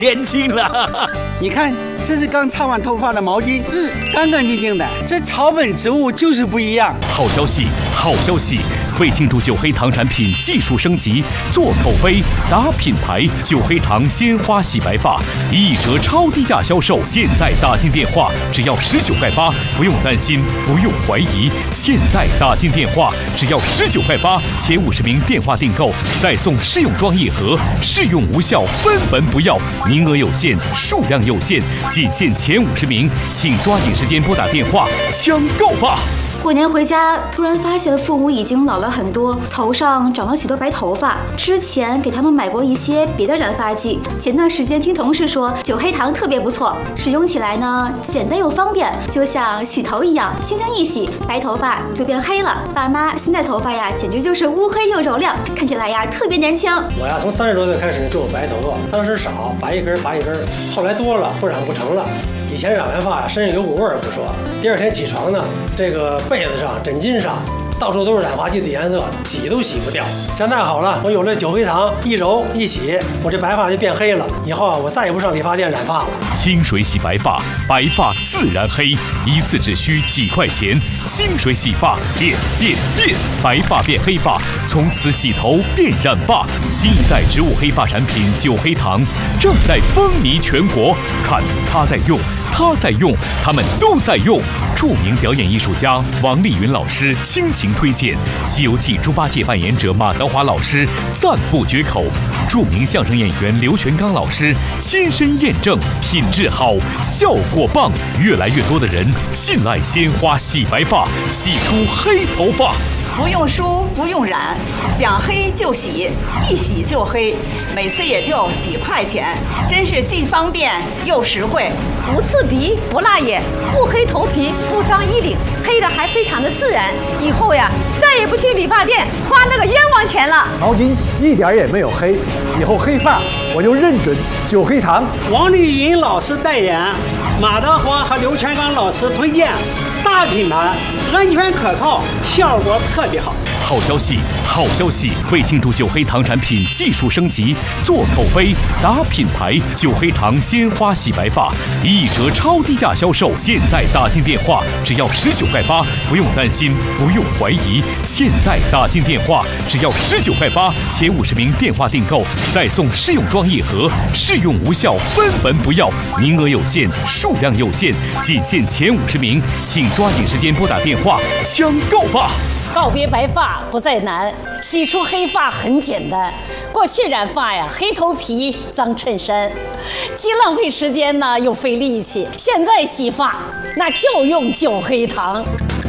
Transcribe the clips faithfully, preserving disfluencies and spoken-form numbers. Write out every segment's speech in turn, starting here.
年轻了。 你看，这是刚擦完头发的毛巾，嗯，干干净净的。这草本植物就是不一样。 好消息，好消息！为庆祝九黑糖产品技术升级，做口碑打品牌，九黑糖鲜花洗白发一折超低价销售，现在打进电话只要十九块八，不用担心，不用怀疑，现在打进电话只要十九块八，前五十名电话订购再送试用装一盒，试用无效分文不要，名额有限，数量有限，仅限前五十名，请抓紧时间拨打电话抢购吧。 过年回家，突然发现父母已经老了很多，头上长了许多白头发。之前给他们买过一些别的染发剂，前段时间听同事说九黑糖特别不错，使用起来呢简单又方便，就像洗头一样，轻轻一洗，白头发就变黑了。爸妈现在头发呀，简直就是乌黑又柔亮，看起来呀特别年轻。 我呀从三十多岁开始就有白头发，当时少，拔一根拔一根，后来多了不染不成了。以前染完发身上有股味儿不说，第二天起床呢，这个被子上、枕巾上到处都是染发剂的颜色，洗都洗不掉。现在好了，我有了九黑糖，一揉一洗，我这白发就变黑了。以后啊，我再也不上理发店染发了。 清水洗白发，白发自然黑，一次只需几块钱。清水洗发，变变变，白发变黑发，从此洗头变染发。新一代植物黑发产品九黑糖正在风靡全国，看他在用。他在用，他们都在用。著名表演艺术家王丽云老师倾情推荐，《西游记》猪八戒扮演者马德华老师赞不绝口，著名相声演员刘全刚老师亲身验证，品质好，效果棒，越来越多的人信赖鲜花洗白发，洗出黑头发。 不用梳，不用染，想黑就洗，一洗就黑，每次也就几块钱，真是既方便又实惠。 不刺鼻，不辣眼，不黑头皮，不脏衣领，黑的还非常的自然。以后呀，再也不去理发店花那个冤枉钱了。 毛巾一点也没有黑，以后黑发我就认准九黑糖。 王丽云老师代言，马德华和刘全刚老师推荐，大品牌，安全可靠，效果特别好。 好消息，好消息！为庆祝九黑糖产品技术升级，做口碑打品牌，九黑糖鲜花洗白发一折超低价销售，现在打进电话只要十九块八，不用担心，不用怀疑，现在打进电话只要十九块八，前五十名电话订购再送试用装一盒，试用无效分文不要，名额有限，数量有限，仅限前五十名，请抓紧时间拨打电话抢购吧。 告别白发不再难，洗出黑发很简单。过去染发呀，黑头皮、脏衬衫，既浪费时间呢，又费力气。现在洗发那就用九黑糖。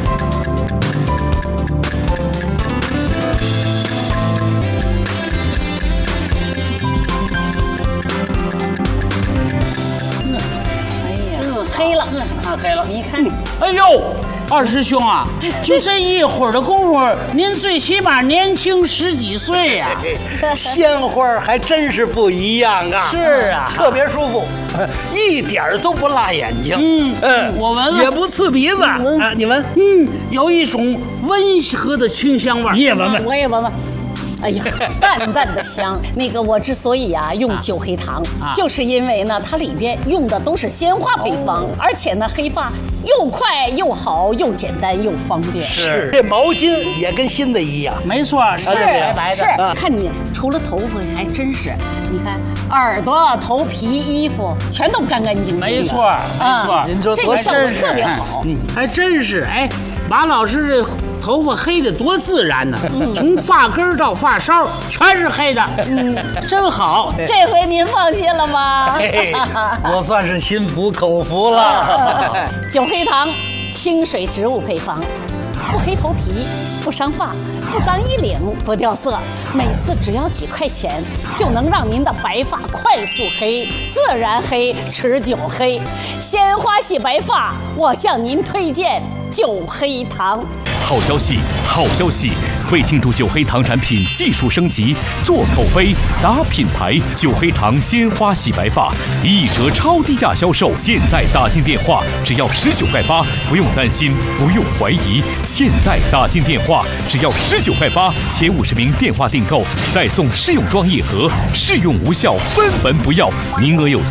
嗯，哎呀， 黑了， 看黑了， 你看， 哎呦。二师兄啊，就这一会儿的功夫，您最起码年轻十几岁呀、 啊！鲜花还真是不一样啊！ 是啊， 特别舒服，一点都不辣眼睛。 嗯嗯，我闻了也不刺鼻子啊！你闻， 嗯，有一种温和的清香味。 你也闻闻， 我也闻闻。哎呀，淡淡的香。那个我之所以啊用九黑糖，啊、就是因为呢它里边用的都是鲜花配方，哦、而且呢黑发又快又好，又简单又方便。 是，这毛巾也跟新的一样。 没错， 是白白的。 是，啊、看你除了头发还真是，你看耳朵、头皮、衣服全都干干净净的。 没错，没错。 您说这个效果特别好。 嗯，还真是。哎，马老师这头发黑的多自然呢，嗯、从发根到发梢全是黑的，嗯，真好。 这回您放心了吗？ 我算是心服口服了。 九黑糖，清水植物配方，不黑头皮，不伤发，不脏衣领，不掉色，每次只要几块钱，就能让您的白发快速黑、自然黑、持久黑。鲜花洗白发，我向您推荐九黑糖。 好消息，好消息！为庆祝九黑糖产品技术升级，做口碑打品牌，九黑糖鲜花洗白发一折超低价销售，现在打进电话只要十九块八，不用担心，不用怀疑，现在打进电话只要十九块八，前五十名电话订购再送试用装一盒，试用无效分文不要，名额有限。